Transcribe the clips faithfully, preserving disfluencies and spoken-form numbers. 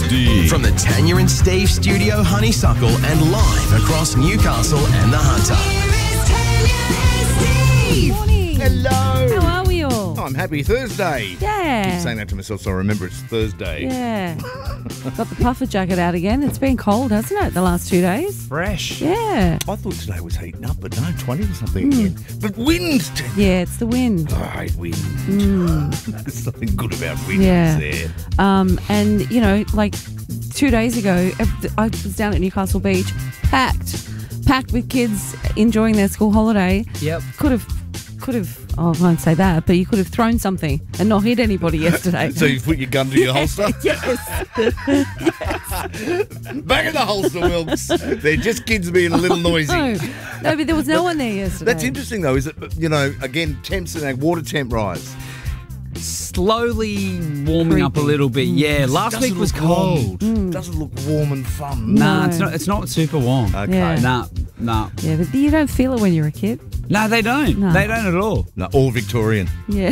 D. From the Tanya and Steve Studio Honeysuckle and live across Newcastle and the Hunter. Morning. Hello. How are we all? Oh, I'm happy Thursday. I Yeah. keep saying that to myself so I remember it's Thursday. Yeah. Got the puffer jacket out again. It's been cold, hasn't it, the last two days? Fresh. Yeah. I thought today was heating up, but no, twenty or something again. But wind. Yeah, it's the wind. Oh, I hate wind. There's something good about wind. Yeah. There. Um, and, you know, like two days ago, I was down at Newcastle Beach, packed. Packed with kids enjoying their school holiday. Yep. Could have, could have, oh, I won't say that, but you could have thrown something and not hit anybody yesterday. So you put your gun to your holster? Yes. Back in the holster, Wilkes. They're just kids being a little noisy. No, no, but there was no one there yesterday. That's interesting, though, is it, you know, again, temps and that water temp rise. Slowly warming up a little bit. Yeah, last Doesn't week was look warm. cold. Mm. Doesn't look warm and fun. Nah, No. it's not. It's not super warm. Okay. Yeah. Nah, nah. Yeah, but you don't feel it when you're a kid. No, they don't. No. They don't at all. No, all Victorian. Yeah.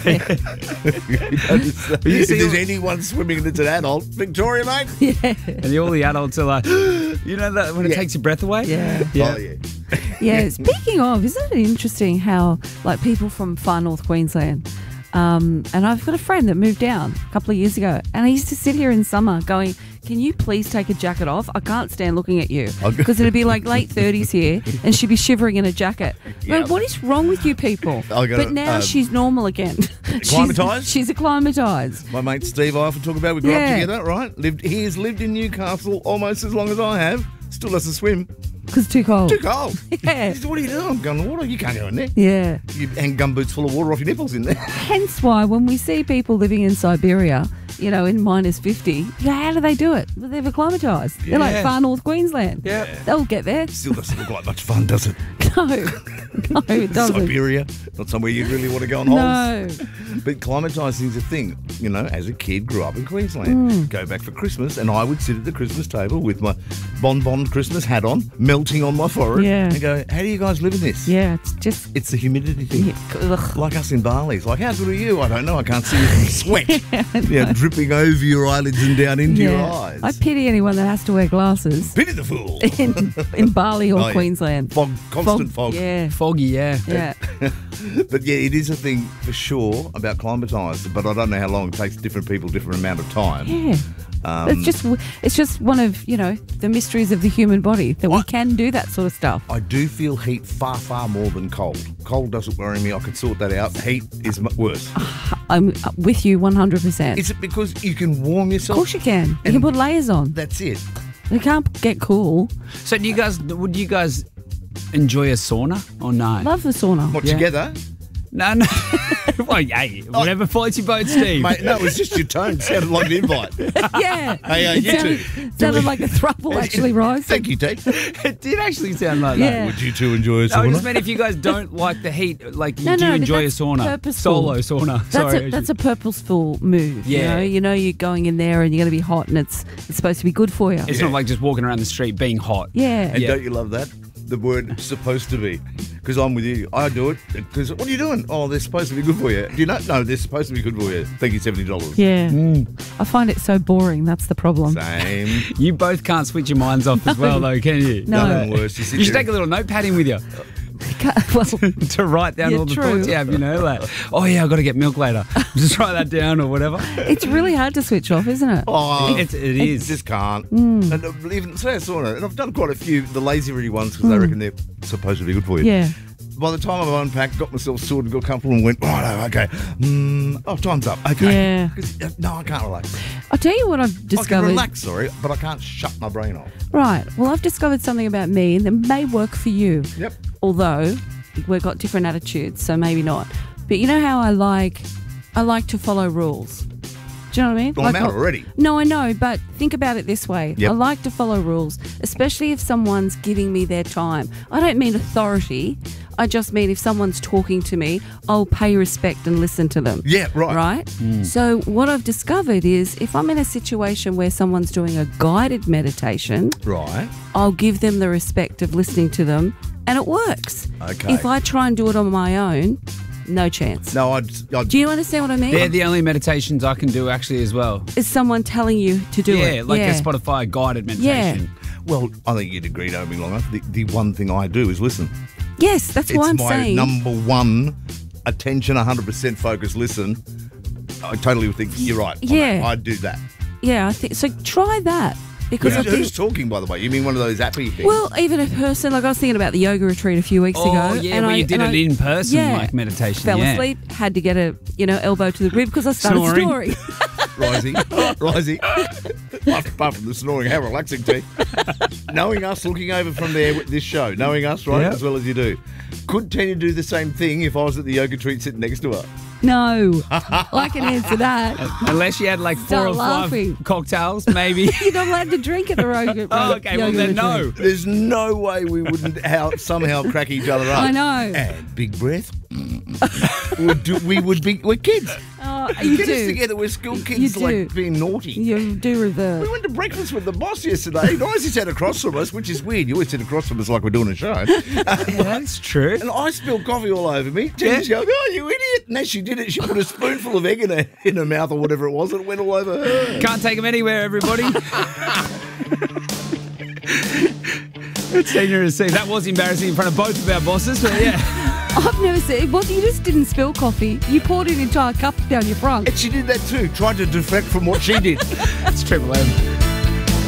If there's anyone swimming that's an adult, Victoria, mate. yeah. And all the adults are like, you know that when it Yeah. takes your breath away? Yeah. Yeah. Oh, yeah. Yeah. Speaking of, isn't it interesting how, like, people from far north Queensland, um, and I've got a friend that moved down a couple of years ago, and I used to sit here in summer going, can you please take a jacket off? I can't stand looking at you. Okay. Because it'd be like late thirties here, and she'd be shivering in a jacket. Yeah. Like, what is wrong with you people? I gotta, But now um, she's normal again. She's- Acclimatised? She's acclimatised. My mate Steve, I often talk about, we grew Yeah. up together, right? Lived, he has lived in Newcastle almost as long as I have. Still doesn't swim. Because too cold. Too cold. Yeah. He said, what are you doing? I'm going in the water. You can't go in there. Yeah. You hang gumboots full of water off your nipples in there. Hence why when we see people living in Siberia, you know, in minus fifty, yeah, how do they do it? Well, they've acclimatised. They're like Yeah. far north Queensland. Yeah. They'll get there. Still doesn't look like much fun, does it? No. No, it doesn't. Siberia, not somewhere you really want to go on holes. No. But climatising is a thing. You know, as a kid, grew up in Queensland. Mm. Go back for Christmas, and I would sit at the Christmas table with my Bon Bon Christmas hat on, melting on my forehead, Yeah. and go, how do you guys live in this? Yeah, it's just... It's the humidity thing. Yeah, ugh. Like us in Bali. It's like, how good are you? I don't know. I can't see you from sweat. yeah, dripping over your eyelids and down into your Yeah. eyes. I pity anyone that has to wear glasses Pity the fool. in, in Bali or Oh, yeah. Queensland. Fog, constant fog. Yeah. Foggy, yeah. Yeah. But yeah, it is a thing for sure about climatised, but I don't know how long it takes different people different amount of time. Yeah. Um, it's just it's just one of, you know, the mysteries of the human body that we I- can do that sort of stuff. I do feel heat far, far more than cold. Cold doesn't worry me. I could sort that out. Heat is m- worse. I'm with you one hundred percent. Is it because you can warm Of yourself? course you can. You And- can put layers on. That's it. You can't get cool. So do you guys, would you guys enjoy a sauna or no? Love the sauna. What, Yeah. together? No, no. Well, hey, whatever floats your boat, Steve. Mate, no, it was just your tone. Sounded like an invite. Yeah. Hey, uh, It you sounded, two. sounded like a throuple, actually, Rose. Thank you, Tate. It did actually sound like Yeah. that. Would you two enjoy a No, I sauna? just meant if you guys don't like the heat, like, No, do no, you but enjoy a that's sauna? purposeful. Solo sauna. That's Sorry. a that's a purposeful move. You Yeah. know, you know you're going in there and you're going to be hot and it's it's supposed to be good for you. It's not like just walking around the street being hot. Yeah. And Yeah. don't you love that? The word supposed to be. Because I'm with you. I do it. Because what are you doing? Oh, they're supposed to be good for you. Do you know? No, they're supposed to be good for you. Thank you, seventy dollars. Yeah. I find it so boring. That's the problem. Same. You both can't switch your minds off as well, though, can you? No. Nothing worse. You, sit You should there take a little notepad in with you Well, to write down Yeah, all the true. thoughts you have, you know, like, oh yeah, I've got to get milk later. Just write that down or whatever. it's really hard to switch off, isn't it? Oh, It's, it you is. just can't. Mm. And uh, even say a sauna, and I've done quite a few, the lazy ready ones, because they reckon they're supposed to be good for you. Mm. Yeah. By the time I've unpacked, got myself sorted, got comfortable, and went, right, okay, mm, oh, time's up. Okay. Yeah. 'Cause, uh, no, I can't relax. I'll tell you what I've I can discovered. relax, sorry, but I can't shut my brain off. Right. Well, I've discovered something about me that may work for you. Yep. Although we've got different attitudes, so maybe not. But you know how I like, I like to follow rules. Do you know what I mean? Well, I'm Like, out I- already. No, I know, but think about it this way. Yep. I like to follow rules, especially if someone's giving me their time. I don't mean authority. I just mean if someone's talking to me, I'll pay respect and listen to them. Yeah, right. Right? So what I've discovered is if I'm in a situation where someone's doing a guided meditation, Right. I'll give them the respect of listening to them, and it works. Okay. If I try and do it on my own, no chance. No, I'd. I'd Do you understand what I mean? They're the only meditations I can do actually as well. Is someone telling you to do yeah, it? like yeah, a Spotify guided meditation. well, I think you'd agree, Naomi Longer. The, the one thing I do is listen. Yes, that's It's what I'm my saying. number one attention, one hundred percent focus. Listen. I totally think you're right. on Yeah. that. I'd do that. Yeah, I think so. Try that because I Who's, think. who's talking, by the way? You mean one of those appy things? Well, even a person like I was thinking about the yoga retreat a few weeks Oh, ago. yeah, and where I, you did and it I- in person, yeah, like meditation. Fell yeah. asleep, had to get a you know elbow to the rib because I started Snoring. snoring. Rising, rising. apart, apart from the snoring, how relaxing, T. Knowing us, looking over from there with this show, knowing us, right, Yep. as well as you do. Could Tanya do the same thing if I was at the yoga retreat sitting next to her? No, I can answer that. Unless you had like four Start or five laughing. cocktails, maybe. You're not allowed to drink at the yoga. Oh, okay, well yoga then retreat. no. There's no way we wouldn't how, somehow crack each other up. I know. And big breath. we'd do, we would be, we're kids. Oh, you Get us do. together, we're school kids, You do. like being naughty. You do We reverse. went to breakfast with the boss yesterday. Daisy sat across from us, which is weird. You always sit across from us like we're doing a show. Yeah, that's true. And I spilled coffee all over me. Jenny's going, oh, you idiot. And as she did it, she put a spoonful of egg in her, in her mouth or whatever it was, and it went all over her. Can't take them anywhere, everybody. It's dangerous to see. That was embarrassing in front of both of our bosses, but yeah. I've never seen. Well, you just didn't spill coffee. You poured an entire cup down your front. And she did that too, tried to deflect from what she did. It's Triple M.